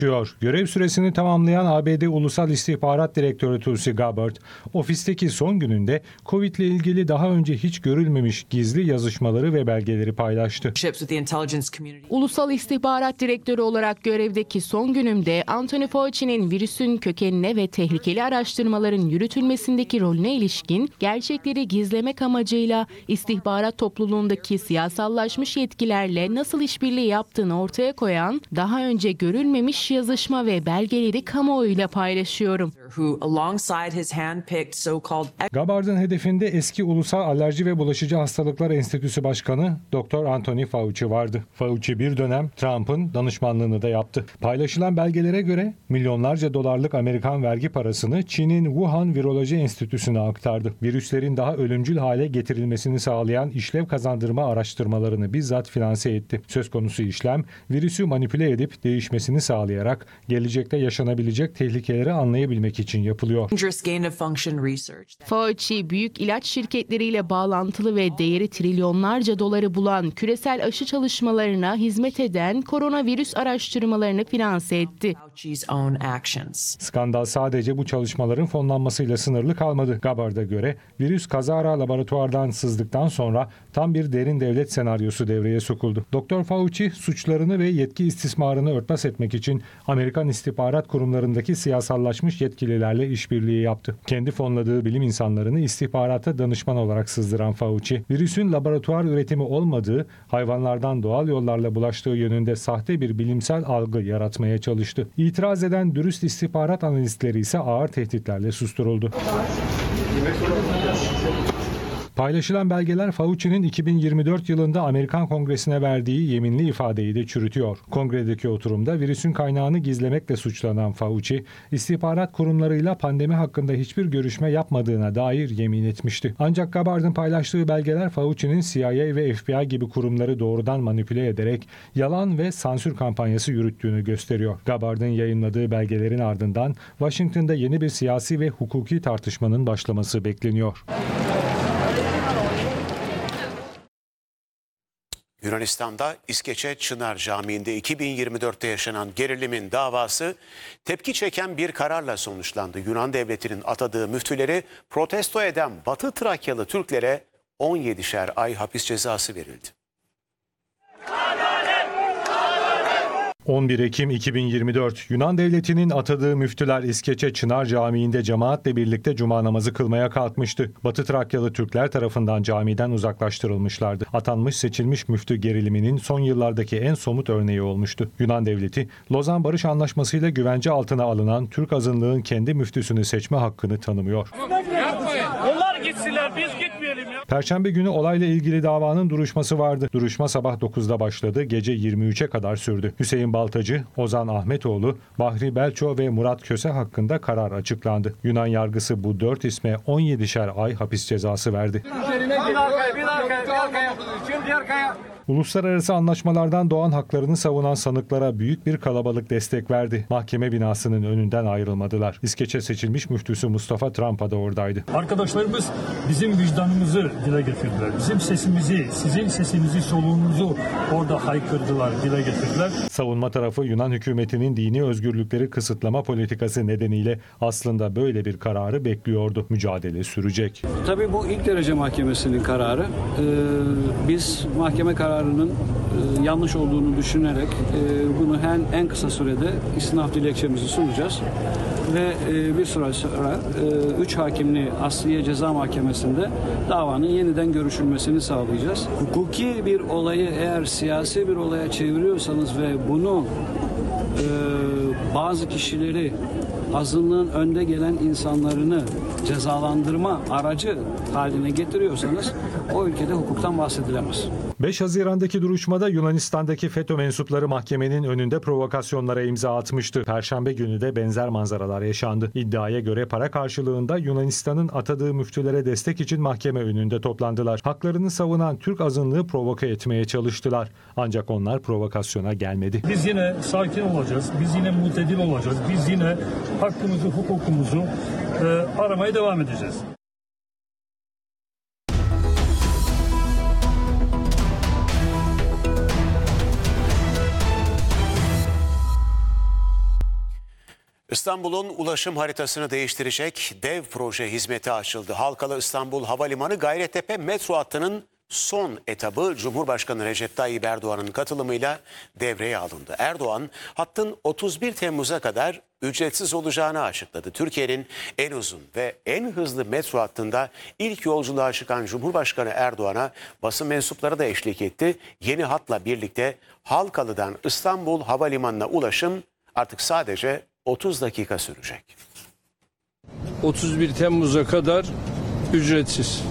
Görev süresini tamamlayan ABD Ulusal İstihbarat Direktörü Tulsi Gabbard, ofisteki son gününde Covid ile ilgili daha önce hiç görülmemiş gizli yazışmaları ve belgeleri paylaştı. Ulusal İstihbarat Direktörü olarak görevdeki son günümde Anthony Fauci'nin virüsün kökenine ve tehlikeli araştırmaların yürütülmesindeki rolüne ilişkin gerçekleri gizlemek amacıyla istihbarat topluluğundaki siyasallaşmış yetkilerle nasıl işbirliği yaptığını ortaya koyan daha önce görülmemiş yazışma ve belgeleri kamuoyuyla paylaşıyorum. Gabbard'ın hedefinde eski Ulusal Alerji ve Bulaşıcı Hastalıklar Enstitüsü Başkanı Dr. Anthony Fauci vardı. Fauci bir dönem Trump'ın danışmanlığını da yaptı. Paylaşılan belgelere göre milyonlarca dolarlık Amerikan vergi parasını Çin'in Wuhan Viroloji Enstitüsü'ne aktardı. Virüslerin daha ölümcül hale getirilmesini sağlayan işlev kazandırma araştırmalarını bizzat finanse etti. Söz konusu işlem virüsü manipüle edip değişmesini sağlayarak gelecekte yaşanabilecek tehlikeleri anlayabilmek için yapılıyor. Fauci, büyük ilaç şirketleriyle bağlantılı ve değeri trilyonlarca doları bulan küresel aşı çalışmalarına hizmet eden koronavirüs araştırmalarını finanse etti. Skandal sadece bu çalışmaların fonlanmasıyla sınırlı kalmadı. Gabbard'a göre virüs kazara laboratuvardan sızdıktan sonra tam bir derin devlet senaryosu devreye sokuldu. Dr. Fauci suçlarını ve yetki istismarını örtbas etmek için Amerikan istihbarat kurumlarındaki siyasallaşmış yetkililerle işbirliği yaptı. Kendi fonladığı bilim insanlarını istihbarata danışman olarak sızdıran Fauci, virüsün laboratuvar üretimi olmadığı, hayvanlardan doğal yollarla bulaştığı yönünde sahte bir bilimsel algı yaratmaya çalıştı. İtiraz eden dürüst istihbarat analistleri ise ağır tehditlerle susturuldu. Paylaşılan belgeler Fauci'nin 2024 yılında Amerikan Kongresi'ne verdiği yeminli ifadeyi de çürütüyor. Kongredeki oturumda virüsün kaynağını gizlemekle suçlanan Fauci, istihbarat kurumlarıyla pandemi hakkında hiçbir görüşme yapmadığına dair yemin etmişti. Ancak Gabbard'ın paylaştığı belgeler Fauci'nin CIA ve FBI gibi kurumları doğrudan manipüle ederek yalan ve sansür kampanyası yürüttüğünü gösteriyor. Gabbard'ın yayınladığı belgelerin ardından Washington'da yeni bir siyasi ve hukuki tartışmanın başlaması bekleniyor. Yunanistan'da İskeçe Çınar Camii'nde 2024'te yaşanan gerilimin davası tepki çeken bir kararla sonuçlandı. Yunan devletinin atadığı müftüleri protesto eden Batı Trakyalı Türklere 17'şer ay hapis cezası verildi. 11 Ekim 2024 Yunan devletinin atadığı müftüler İskeçe Çınar Camii'nde cemaatle birlikte cuma namazı kılmaya kalkmıştı. Batı Trakyalı Türkler tarafından camiden uzaklaştırılmışlardı. Atanmış seçilmiş müftü geriliminin son yıllardaki en somut örneği olmuştu. Yunan devleti Lozan Barış Anlaşması ile güvence altına alınan Türk azınlığın kendi müftüsünü seçme hakkını tanımıyor. Onlar gitsinler, biz gitmeyelim ya. Perşembe günü olayla ilgili davanın duruşması vardı. Duruşma sabah 9'da başladı, gece 23'e kadar sürdü. Hüseyin Baltacı, Ozan Ahmetoğlu, Bahri Belço ve Murat Köse hakkında karar açıklandı. Yunan yargısı bu 4 isme 17'şer ay hapis cezası verdi. Uluslararası anlaşmalardan doğan haklarını savunan sanıklara büyük bir kalabalık destek verdi. Mahkeme binasının önünden ayrılmadılar. İskeçe seçilmiş müftüsü Mustafa Trampa da oradaydı. Arkadaşlarımız bizim vicdanımızı dile getirdiler. Bizim sesimizi, sizin sesinizi, soluğunuzu orada haykırdılar, dile getirdiler. Savunma tarafı Yunan hükümetinin dini özgürlükleri kısıtlama politikası nedeniyle aslında böyle bir kararı bekliyordu. Mücadele sürecek. Tabii bu ilk derece mahkemesinin kararı. Biz mahkeme kararının yanlış olduğunu düşünerek bunu en kısa sürede istinaf dilekçemizi sunacağız ve bir süre sonra 3 hakimli Asliye Ceza Mahkemesi'nde davanın yeniden görüşülmesini sağlayacağız. Hukuki bir olayı eğer siyasi bir olaya çeviriyorsanız ve bunu bazı kişileri, azınlığın önde gelen insanlarını cezalandırma aracı haline getiriyorsanız o ülkede hukuktan bahsedilemez. 5 Haziran'daki duruşmada Yunanistan'daki FETÖ mensupları mahkemenin önünde provokasyonlara imza atmıştı. Perşembe günü de benzer manzaralar yaşandı. İddiaya göre para karşılığında Yunanistan'ın atadığı müftülere destek için mahkeme önünde toplandılar. Haklarını savunan Türk azınlığı provoke etmeye çalıştılar. Ancak onlar provokasyona gelmedi. Biz yine sakin olacağız, biz yine mutedil olacağız, biz yine hakkımızı, hukukumuzu aramaya devam edeceğiz. İstanbul'un ulaşım haritasını değiştirecek dev proje hizmete açıldı. Halkalı İstanbul Havalimanı Gayrettepe metro hattının son etabı Cumhurbaşkanı Recep Tayyip Erdoğan'ın katılımıyla devreye alındı. Erdoğan hattın 31 Temmuz'a kadar ücretsiz olacağını açıkladı. Türkiye'nin en uzun ve en hızlı metro hattında ilk yolculuğa çıkan Cumhurbaşkanı Erdoğan'a basın mensupları da eşlik etti. Yeni hatla birlikte Halkalı'dan İstanbul Havalimanı'na ulaşım artık sadece 30 dakika sürecek. 31 Temmuz'a kadar ücretsiz.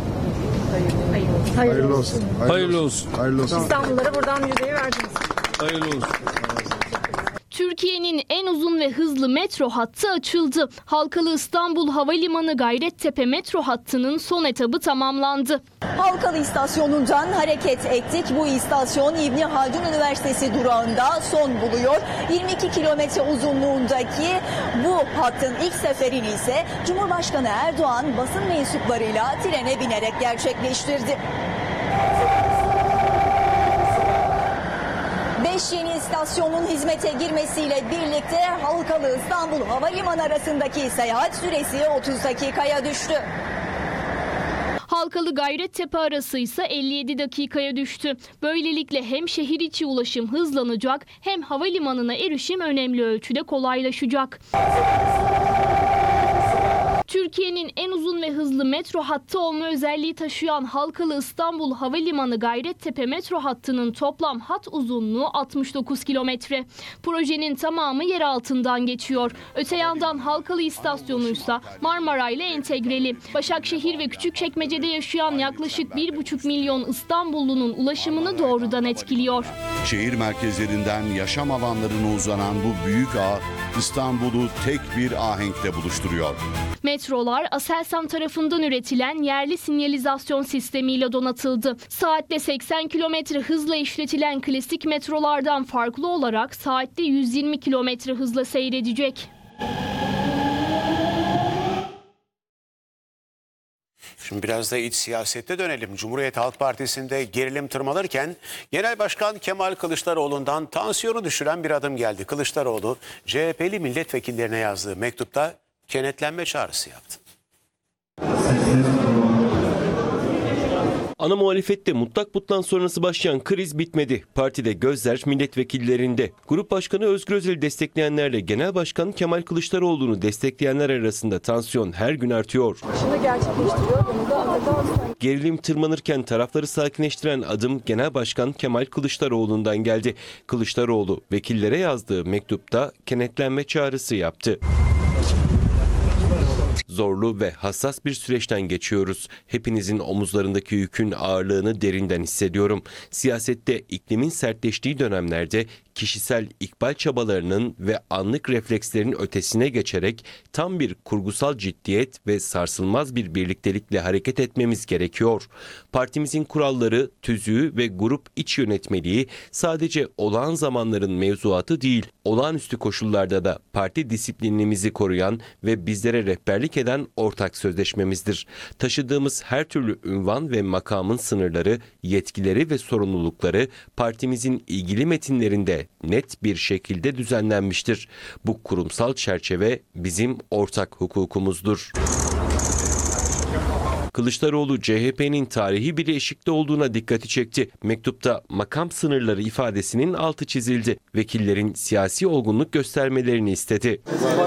Hayırlı olsun. Hayırlı olsun. Hayırlı olsun. İstanbullulara buradan müjdeyi verdiniz. Hayırlı olsun. Türkiye'nin en uzun ve hızlı metro hattı açıldı. Halkalı İstanbul Havalimanı Gayrettepe metro hattının son etabı tamamlandı. Halkalı istasyonundan hareket ettik. Bu istasyon İbni Haldun Üniversitesi durağında son buluyor. 22 kilometre uzunluğundaki bu hattın ilk seferini ise Cumhurbaşkanı Erdoğan basın mensuplarıyla trene binerek gerçekleştirdi. 5 yeni istasyonun hizmete girmesiyle birlikte Halkalı İstanbul Havalimanı arasındaki seyahat süresi 30 dakikaya düştü. Halkalı Gayrettepe arası ise 57 dakikaya düştü. Böylelikle hem şehir içi ulaşım hızlanacak hem havalimanına erişim önemli ölçüde kolaylaşacak. Türkiye'nin en uzun ve hızlı metro hattı olma özelliği taşıyan Halkalı İstanbul Havalimanı Gayrettepe metro hattının toplam hat uzunluğu 69 kilometre. Projenin tamamı yer altından geçiyor. Öte yandan Halkalı istasyonuysa Marmara ile entegreli. Başakşehir ve Küçükçekmece'de yaşayan yaklaşık 1,5 milyon İstanbullunun ulaşımını doğrudan etkiliyor. Şehir merkezlerinden yaşam alanlarına uzanan bu büyük ağ İstanbul'u tek bir ahenkle buluşturuyor. Metrolar Aselsan tarafından üretilen yerli sinyalizasyon sistemiyle donatıldı. Saatte 80 kilometre hızla işletilen klasik metrolardan farklı olarak saatte 120 kilometre hızla seyredecek. Şimdi biraz da iç siyasette dönelim. Cumhuriyet Halk Partisi'nde gerilim tırmanırken Genel Başkan Kemal Kılıçdaroğlu'ndan tansiyonu düşüren bir adım geldi. Kılıçdaroğlu CHP'li milletvekillerine yazdığı mektupta kenetlenme çağrısı yaptı. Ana muhalefette mutlak butlan sonrası başlayan kriz bitmedi. Partide gözler milletvekillerinde. Grup Başkanı Özgür Özel'i destekleyenlerle Genel Başkan Kemal Kılıçdaroğlu'nu destekleyenler arasında tansiyon her gün artıyor. Şimdi gerçekleştiriyor. Bunu da Gerilim tırmanırken tarafları sakinleştiren adım Genel Başkan Kemal Kılıçdaroğlu'ndan geldi. Kılıçdaroğlu vekillere yazdığı mektupta kenetlenme çağrısı yaptı. Zorlu ve hassas bir süreçten geçiyoruz. Hepinizin omuzlarındaki yükün ağırlığını derinden hissediyorum. Siyasette iklimin sertleştiği dönemlerde kişisel ikbal çabalarının ve anlık reflekslerin ötesine geçerek tam bir kurgusal ciddiyet ve sarsılmaz bir birliktelikle hareket etmemiz gerekiyor. Partimizin kuralları, tüzüğü ve grup iç yönetmeliği sadece olağan zamanların mevzuatı değil, olağanüstü koşullarda da parti disiplinimizi koruyan ve bizlere rehberlik eden ortak sözleşmemizdir. Taşıdığımız her türlü ünvan ve makamın sınırları, yetkileri ve sorumlulukları partimizin ilgili metinlerinde net bir şekilde düzenlenmiştir. Bu kurumsal çerçeve bizim ortak hukukumuzdur. Kılıçdaroğlu CHP'nin tarihi bir eşikte olduğuna dikkati çekti. Mektupta makam sınırları ifadesinin altı çizildi. Vekillerin siyasi olgunluk göstermelerini istedi.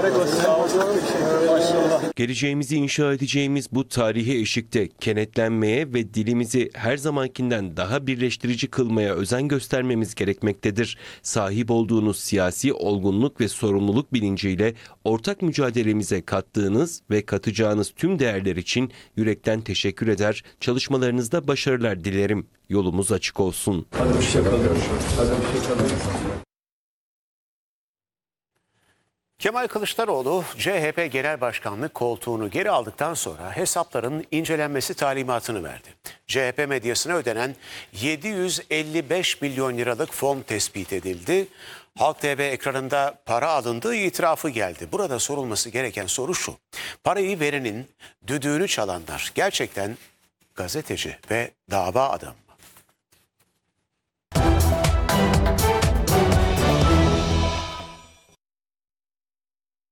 Geleceğimizi inşa edeceğimiz bu tarihi eşikte kenetlenmeye ve dilimizi her zamankinden daha birleştirici kılmaya özen göstermemiz gerekmektedir. Sahip olduğunuz siyasi olgunluk ve sorumluluk bilinciyle ortak mücadelemize kattığınız ve katacağınız tüm değerler için yürekten teşekkür eder, çalışmalarınızda başarılar dilerim. Yolumuz açık olsun. Kemal Kılıçdaroğlu CHP Genel Başkanlık koltuğunu geri aldıktan sonra hesapların incelenmesi talimatını verdi. CHP medyasına ödenen 755 milyon liralık fon tespit edildi. Halk TV ekranında para alındığı itirafı geldi. Burada sorulması gereken soru şu: parayı verenin düdüğünü çalanlar gerçekten gazeteci ve dava adamı mı?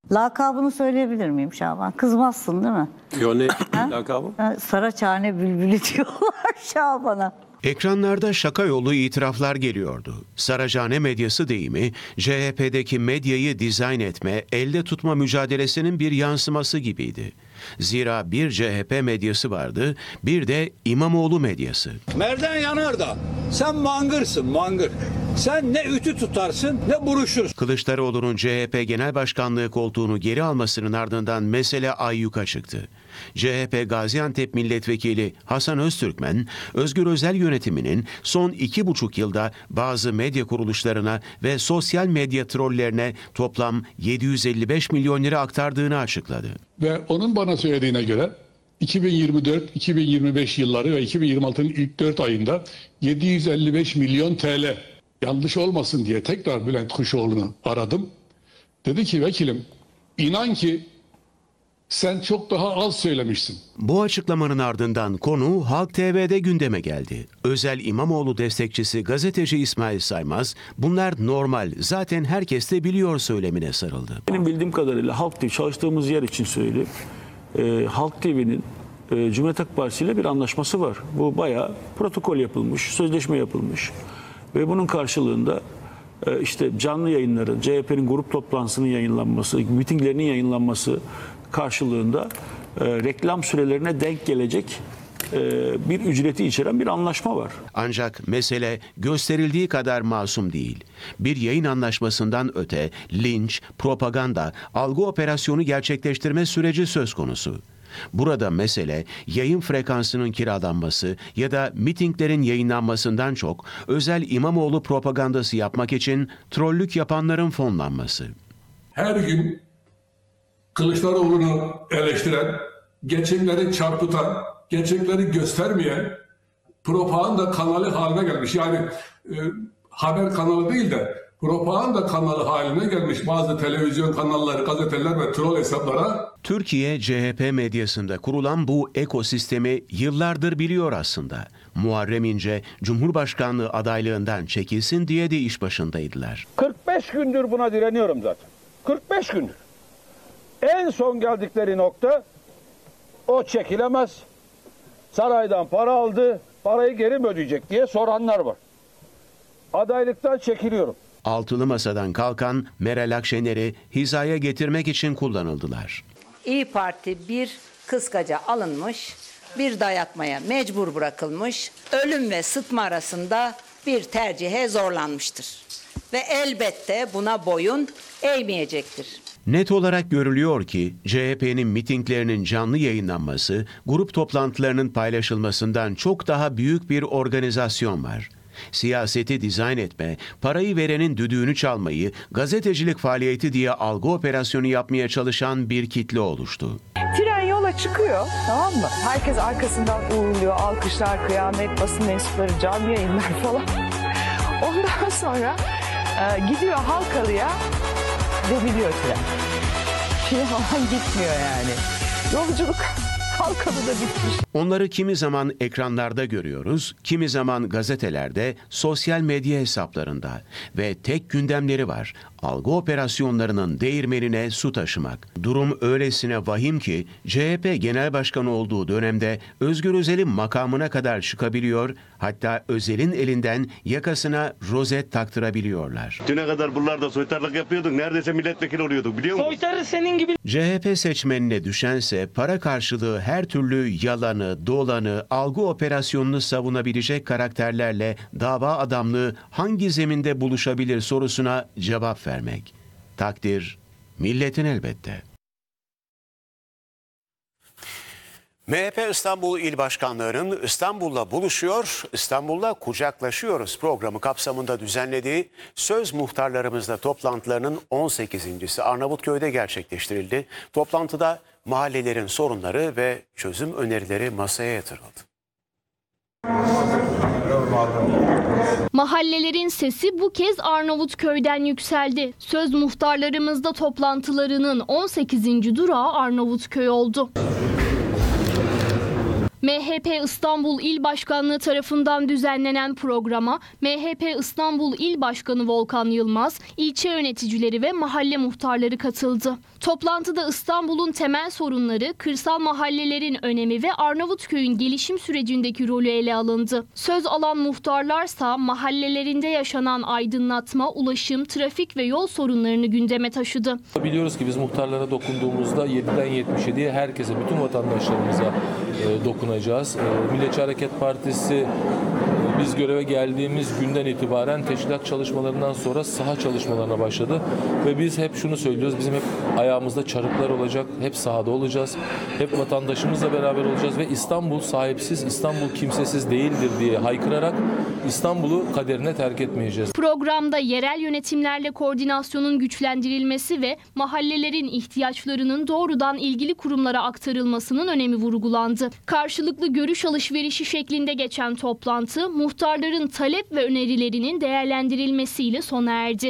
Lakabını söyleyebilir miyim Şaban? Kızmazsın değil mi? Yo, ne lakabı? Saraçhane bülbülü diyorlar Şaban'a. Ekranlarda şaka yolu itiraflar geliyordu. Saraçhane medyası deyimi, CHP'deki medyayı dizayn etme, elde tutma mücadelesinin bir yansıması gibiydi. Zira bir CHP medyası vardı, bir de İmamoğlu medyası. Merdan Yanardağ, sen mangırsın mangır. Sen ne ütü tutarsın ne buruşursun. Kılıçdaroğlu'nun CHP Genel Başkanlığı koltuğunu geri almasının ardından mesele ayyuka çıktı. CHP Gaziantep Milletvekili Hasan Öztürkmen, Özgür Özel yönetiminin son 2,5 yılda bazı medya kuruluşlarına ve sosyal medya trollerine toplam 755 milyon lira aktardığını açıkladı. Ve onun bana söylediğine göre 2024-2025 yılları ve 2026'nın ilk 4 ayında 755 milyon TL, yanlış olmasın diye tekrar Bülent Kuşoğlu'nu aradım. Dedi ki vekilim, inan ki sen çok daha az söylemişsin. Bu açıklamanın ardından konu Halk TV'de gündeme geldi. Özel İmamoğlu destekçisi gazeteci İsmail Saymaz, bunlar normal, zaten herkes de biliyor söylemine sarıldı. Benim bildiğim kadarıyla Halk TV, çalıştığımız yer için söyleyeyim. Halk TV'nin Cumhuriyet Halk Partisi ile bir anlaşması var. Bu bayağı protokol yapılmış, sözleşme yapılmış. Ve bunun karşılığında işte canlı yayınların, CHP'nin grup toplantısının yayınlanması, mitinglerinin yayınlanması karşılığında reklam sürelerine denk gelecek bir ücreti içeren bir anlaşma var. Ancak mesele gösterildiği kadar masum değil. Bir yayın anlaşmasından öte linç, propaganda, algı operasyonu gerçekleştirme süreci söz konusu. Burada mesele yayın frekansının kiralanması ya da mitinglerin yayınlanmasından çok özel İmamoğlu propagandası yapmak için trollük yapanların fonlanması. Her gün Kılıçdaroğlu'nu eleştiren, gerçekleri çarpıtan, gerçekleri göstermeyen propaganda kanalı haline gelmiş. Yani haber kanalı değil de propaganda kanalı haline gelmiş bazı televizyon kanalları, gazeteler ve troll hesaplara. Türkiye CHP medyasında kurulan bu ekosistemi yıllardır biliyor aslında. Muharrem İnce Cumhurbaşkanlığı adaylığından çekilsin diye de iş başındaydılar. 45 gündür buna direniyorum zaten. 45 gündür. En son geldikleri nokta o çekilemez. Saraydan para aldı, parayı geri mi ödeyecek diye soranlar var. Adaylıktan çekiliyorum. Altılı Masa'dan kalkan Meral Akşener'i hizaya getirmek için kullanıldılar. İYİ Parti bir kıskaca alınmış, bir dayatmaya mecbur bırakılmış, ölüm ve sıtma arasında bir tercihe zorlanmıştır. Ve elbette buna boyun eğmeyecektir. Net olarak görülüyor ki CHP'nin mitinglerinin canlı yayınlanması, grup toplantılarının paylaşılmasından çok daha büyük bir organizasyon var. Siyaseti dizayn etme, parayı verenin düdüğünü çalmayı, gazetecilik faaliyeti diye algı operasyonu yapmaya çalışan bir kitle oluştu. Tren yola çıkıyor, tamam mı? Herkes arkasından uğurluyor, alkışlar, kıyamet, basın mensupları, canlı yayınlar falan. Ondan sonra gidiyor Halkalı'ya, deviliyor tren. Şey falan gitmiyor yani. Yolculuk Halkalı'da bitmiş. Onları kimi zaman ekranlarda görüyoruz, kimi zaman gazetelerde, sosyal medya hesaplarında ve tek gündemleri var. Algı operasyonlarının değirmenine su taşımak. Durum öylesine vahim ki CHP Genel Başkanı olduğu dönemde Özgür Özel'in makamına kadar çıkabiliyor, hatta Özel'in elinden yakasına rozet taktırabiliyorlar. Düne kadar buralarda soytarlık yapıyorduk, neredeyse milletvekili oluyorduk biliyor musun? Soytarı senin gibi. CHP seçmenine düşense para karşılığı her türlü yalanı, dolanı, algı operasyonunu savunabilecek karakterlerle dava adamlığı hangi zeminde buluşabilir sorusuna cevap vermek. Takdir milletin elbette. MHP İstanbul İl Başkanları'nın İstanbul'la buluşuyor, İstanbul'la kucaklaşıyoruz programı kapsamında düzenlediği Söz Muhtarlarımızla toplantılarının 18.si Arnavutköy'de gerçekleştirildi. Toplantıda mahallelerin sorunları ve çözüm önerileri masaya yatırıldı. Mahallelerin sesi bu kez Arnavutköy'den yükseldi. Söz Muhtarlarımızda toplantılarının 18. durağı Arnavutköy oldu. MHP İstanbul İl Başkanlığı tarafından düzenlenen programa MHP İstanbul İl Başkanı Volkan Yılmaz, ilçe yöneticileri ve mahalle muhtarları katıldı. Toplantıda İstanbul'un temel sorunları, kırsal mahallelerin önemi ve Arnavutköy'ün gelişim sürecindeki rolü ele alındı. Söz alan muhtarlarsa mahallelerinde yaşanan aydınlatma, ulaşım, trafik ve yol sorunlarını gündeme taşıdı. Biliyoruz ki biz muhtarlara dokunduğumuzda 7'den 77'ye herkese, bütün vatandaşlarımıza dokunacağız. Milliyetçi Hareket Partisi biz göreve geldiğimiz günden itibaren teşkilat çalışmalarından sonra saha çalışmalarına başladı. Ve biz hep şunu söylüyoruz, bizim hep ayağımızda çarıklar olacak, hep sahada olacağız, hep vatandaşımızla beraber olacağız ve İstanbul sahipsiz, İstanbul kimsesiz değildir diye haykırarak İstanbul'u kaderine terk etmeyeceğiz. Programda yerel yönetimlerle koordinasyonun güçlendirilmesi ve mahallelerin ihtiyaçlarının doğrudan ilgili kurumlara aktarılmasının önemi vurgulandı. Karşılıklı görüş alışverişi şeklinde geçen toplantı, muhtarların talep ve önerilerinin değerlendirilmesiyle sona erdi.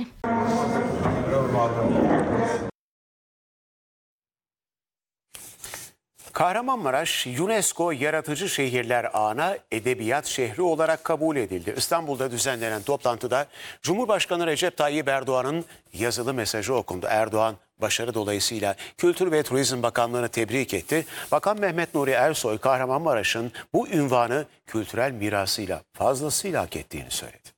Kahramanmaraş, UNESCO Yaratıcı Şehirler Ağı'na edebiyat şehri olarak kabul edildi. İstanbul'da düzenlenen toplantıda Cumhurbaşkanı Recep Tayyip Erdoğan'ın yazılı mesajı okundu. Erdoğan, başarı dolayısıyla Kültür ve Turizm Bakanlığı'nı tebrik etti. Bakan Mehmet Nuri Ersoy, Kahramanmaraş'ın bu ünvanı kültürel mirasıyla fazlasıyla hak ettiğini söyledi.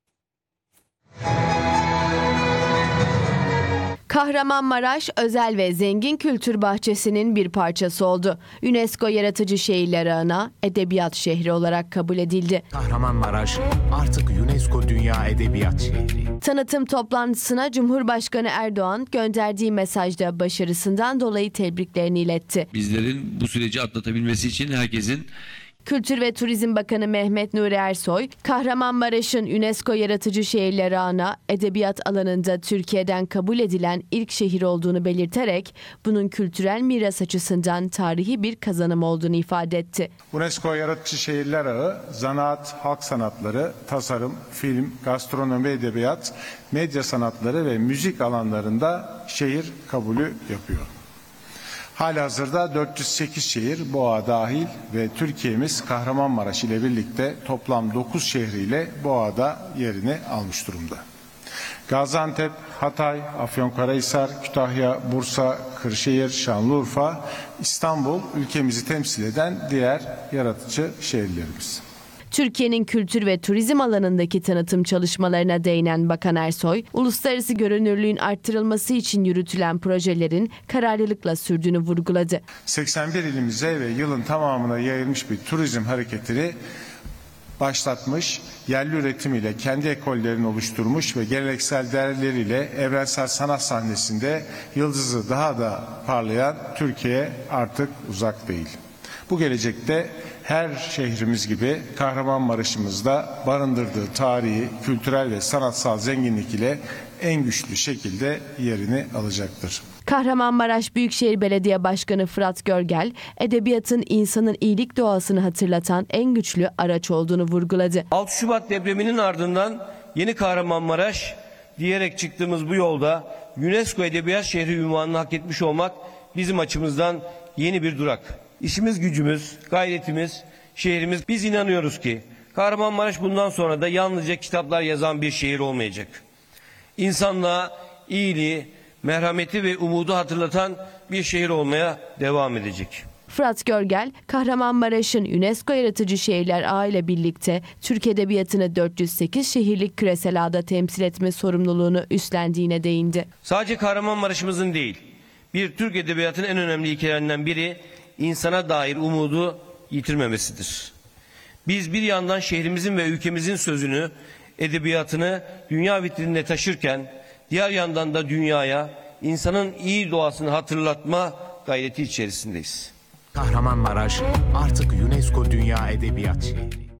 Kahramanmaraş, özel ve zengin kültür bahçesinin bir parçası oldu. UNESCO Yaratıcı Şehirler Ağı'na edebiyat şehri olarak kabul edildi. Kahramanmaraş artık UNESCO Dünya Edebiyat Şehri. Tanıtım toplantısına Cumhurbaşkanı Erdoğan gönderdiği mesajda başarısından dolayı tebriklerini iletti. Bizlerin bu süreci atlatabilmesi için herkesin... Kültür ve Turizm Bakanı Mehmet Nuri Ersoy, Kahramanmaraş'ın UNESCO Yaratıcı Şehirler Ağı'na edebiyat alanında Türkiye'den kabul edilen ilk şehir olduğunu belirterek bunun kültürel miras açısından tarihi bir kazanım olduğunu ifade etti. UNESCO Yaratıcı Şehirler Ağı, zanaat, halk sanatları, tasarım, film, gastronomi, edebiyat, medya sanatları ve müzik alanlarında şehir kabulü yapıyor. Halihazırda 408 şehir, bu ağa dahil ve Türkiye'miz Kahramanmaraş ile birlikte toplam 9 şehriyle bu ağda yerini almış durumda. Gaziantep, Hatay, Afyonkarahisar, Kütahya, Bursa, Kırşehir, Şanlıurfa, İstanbul ülkemizi temsil eden diğer yaratıcı şehirlerimiz. Türkiye'nin kültür ve turizm alanındaki tanıtım çalışmalarına değinen Bakan Ersoy, uluslararası görünürlüğün arttırılması için yürütülen projelerin kararlılıkla sürdüğünü vurguladı. 81 ilimize ve yılın tamamına yayılmış bir turizm hareketini başlatmış, yerli üretimiyle kendi ekollerini oluşturmuş ve geleneksel değerleriyle evrensel sanat sahnesinde yıldızı daha da parlayan Türkiye artık uzak değil. Bu gelecekte her şehrimiz gibi Kahramanmaraş'ımızda barındırdığı tarihi, kültürel ve sanatsal zenginlik ile en güçlü şekilde yerini alacaktır. Kahramanmaraş Büyükşehir Belediye Başkanı Fırat Görgel, edebiyatın insanın iyilik doğasını hatırlatan en güçlü araç olduğunu vurguladı. 6 Şubat depreminin ardından yeni Kahramanmaraş diyerek çıktığımız bu yolda UNESCO Edebiyat Şehri unvanını hak etmiş olmak bizim açımızdan yeni bir durak. İşimiz, gücümüz, gayretimiz, şehrimiz. Biz inanıyoruz ki Kahramanmaraş bundan sonra da yalnızca kitaplar yazan bir şehir olmayacak. İnsanlığa iyiliği, merhameti ve umudu hatırlatan bir şehir olmaya devam edecek. Fırat Görgel, Kahramanmaraş'ın UNESCO Yaratıcı Şehirler Ağı ile birlikte Türk Edebiyatı'nı 408 şehirlik küresel ağda temsil etme sorumluluğunu üstlendiğine değindi. Sadece Kahramanmaraş'ımızın değil, bir Türk Edebiyatı'nın en önemli ilkelerinden biri insana dair umudu yitirmemesidir. Biz bir yandan şehrimizin ve ülkemizin sözünü, edebiyatını dünya vitrinine taşırken, diğer yandan da dünyaya insanın iyi doğasını hatırlatma gayreti içerisindeyiz. Kahramanmaraş artık UNESCO Dünya Edebiyat Şehri.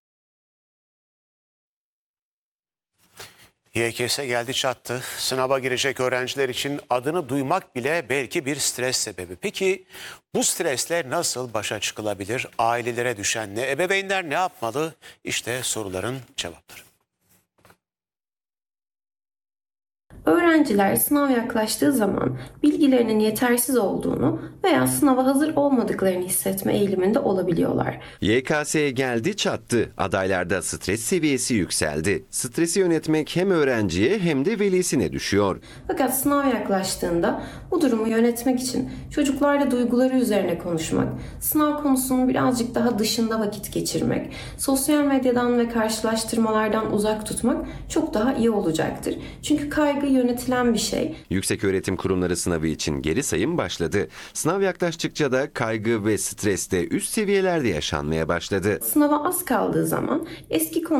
YKS geldi çattı. Sınava girecek öğrenciler için adını duymak bile belki bir stres sebebi. Peki bu stresle nasıl başa çıkılabilir? Ailelere düşen ne? Ebeveynler ne yapmalı? İşte soruların cevapları. Öğrenciler sınav yaklaştığı zaman bilgilerinin yetersiz olduğunu veya sınava hazır olmadıklarını hissetme eğiliminde olabiliyorlar. YKS'ye geldi çattı. Adaylarda stres seviyesi yükseldi. Stresi yönetmek hem öğrenciye hem de velisine düşüyor. Fakat sınav yaklaştığında bu durumu yönetmek için çocuklarla duyguları üzerine konuşmak, sınav konusunun birazcık daha dışında vakit geçirmek, sosyal medyadan ve karşılaştırmalardan uzak tutmak çok daha iyi olacaktır. Çünkü kaygı yönetilen bir şey. Yükseköğretim kurumları sınavı için geri sayım başladı. Sınav yaklaştıkça da kaygı ve stres de üst seviyelerde yaşanmaya başladı. Sınava az kaldığı zaman eski